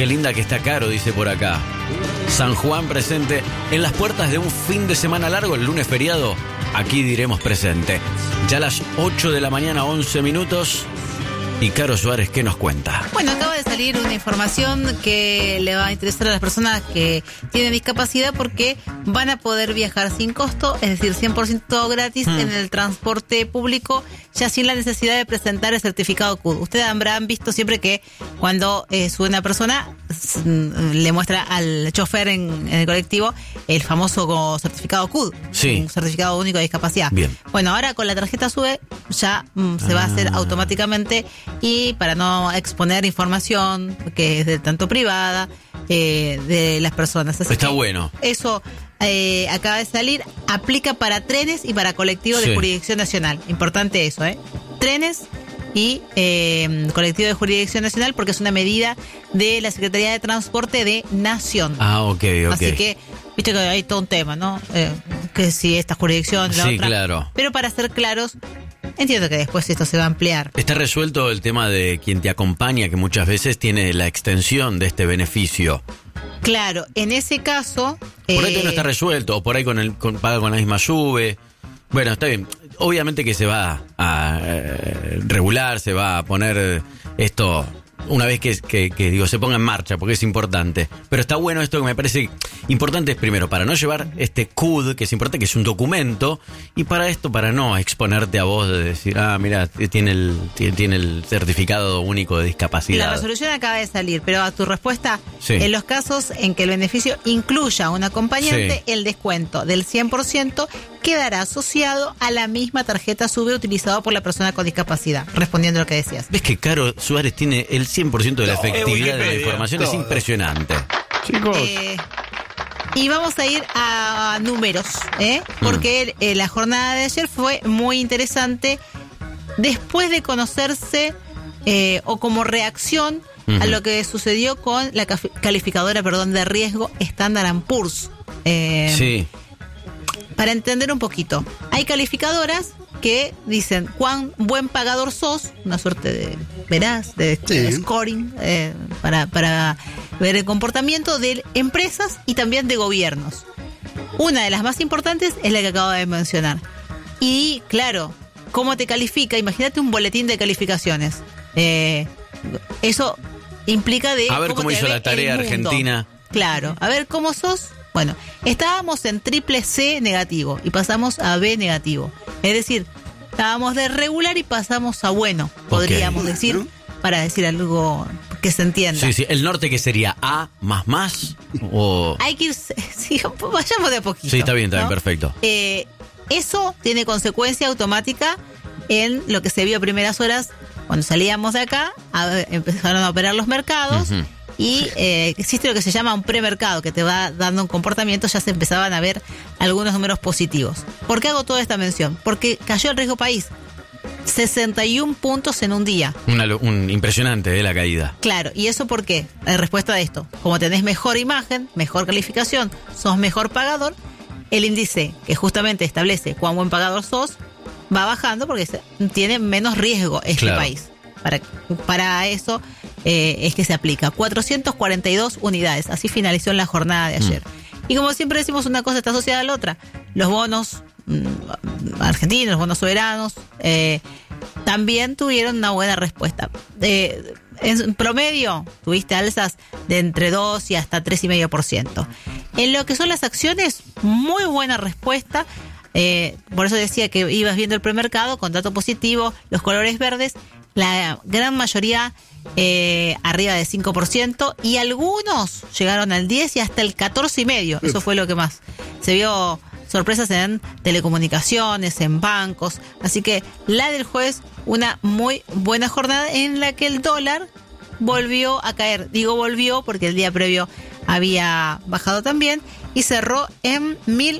Qué linda que está Caro, dice por acá. San Juan presente en las puertas de un fin de semana largo, el lunes feriado. Aquí diremos presente. Ya a las 8 de la mañana, 11 minutos. Y Caro Suárez, ¿qué nos cuenta? Bueno, acaba de salir una información que le va a interesar a las personas que tienen discapacidad porque van a poder viajar sin costo, es decir, 100% gratis en el transporte público, ya sin la necesidad de presentar el certificado CUD. Ustedes habrán visto siempre que cuando sube una persona, le muestra al chofer en el colectivo el famoso certificado CUD, un certificado único de discapacidad. Bien. Bueno, ahora con la tarjeta SUBE ya se va a hacer automáticamente. Y para no exponer información que es de tanto privada de las personas. Así está bueno. Eso acaba de salir. Aplica para trenes y para colectivos de jurisdicción nacional. Importante eso, trenes y colectivo de jurisdicción nacional, porque es una medida de la Secretaría de Transporte de Nación. Ok. Así que, viste que hay todo un tema, ¿no? Que si esta jurisdicción, la otra. Claro. Pero para ser claros, entiendo que después esto se va a ampliar. Está resuelto el tema de quien te acompaña, que muchas veces tiene la extensión de este beneficio. Claro, en ese caso... Por ahí no está resuelto, o por ahí paga con la misma SUBE. Bueno, está bien. Obviamente que se va a regular, se va a poner esto una vez que digo se ponga en marcha, porque es importante. Pero está bueno esto que me parece importante, es primero, para no llevar este CUD, que es importante, que es un documento, y para esto, para no exponerte a vos de decir, mira, tiene el certificado único de discapacidad. La resolución acaba de salir, pero a tu respuesta, sí. En los casos en que el beneficio incluya un acompañante, el descuento del 100% quedará asociado a la misma tarjeta SUBE utilizada por la persona con discapacidad, respondiendo a lo que decías. ¿Ves que Caro Suárez tiene el 100% de la efectividad de la información? Es impresionante. Chicos. Y vamos a ir a números, porque la jornada de ayer fue muy interesante después de conocerse o como reacción a lo que sucedió con la calificadora de riesgo Standard & Poor's. Sí. Para entender un poquito, hay calificadoras que dicen cuán buen pagador sos, una suerte de de scoring para ver el comportamiento de empresas y también de gobiernos. Una de las más importantes es la que acabo de mencionar. Y claro, ¿cómo te califica? Imagínate un boletín de calificaciones. Eso implica de... A ver cómo hizo la tarea Argentina. Claro, a ver cómo sos. Bueno, estábamos en triple C negativo y pasamos a B negativo. Es decir, estábamos de regular y pasamos a bueno, podríamos decir, para decir algo que se entienda. Sí, el norte, que sería A++, o... Hay que ir, vayamos de a poquito. Sí, está bien, perfecto. Eso tiene consecuencia automática en lo que se vio a primeras horas cuando salíamos de acá, empezaron a operar los mercados. Y existe lo que se llama un premercado, que te va dando un comportamiento, ya se empezaban a ver algunos números positivos. ¿Por qué hago toda esta mención? Porque cayó el riesgo país. 61 puntos en un día. Impresionante la caída. Claro, ¿y eso por qué? En respuesta a esto, como tenés mejor imagen, mejor calificación, sos mejor pagador, el índice que justamente establece cuán buen pagador sos, va bajando porque tiene menos riesgo país. Para eso es que se aplica. 442 unidades. Así finalizó en la jornada de ayer. Y como siempre decimos, una cosa está asociada a la otra. Los bonos argentinos, los bonos soberanos, también tuvieron una buena respuesta. En promedio, tuviste alzas de entre 2 y hasta 3,5%. En lo que son las acciones, muy buena respuesta. Por eso decía que ibas viendo el premercado con dato positivo, los colores verdes, la gran mayoría arriba de 5%, y algunos llegaron al 10 y hasta el 14,5%. Eso fue lo que más se vio. Sorpresas en telecomunicaciones, en bancos. Así que la del jueves, una muy buena jornada en la que el dólar volvió a caer. Digo volvió porque el día previo había bajado también y cerró en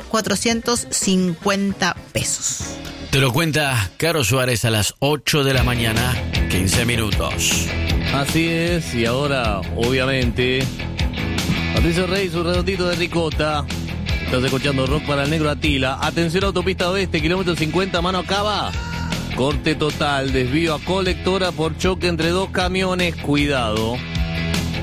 1.450 pesos. Te lo cuenta Caro Suárez a las 8 de la mañana, 15 minutos. Así es, y ahora, obviamente, Patricio Rey, su redondito de ricota. Estás escuchando Rock para el Negro Atila. Atención, autopista oeste, kilómetro 50, mano acaba. Corte total, desvío a colectora por choque entre dos camiones. Cuidado.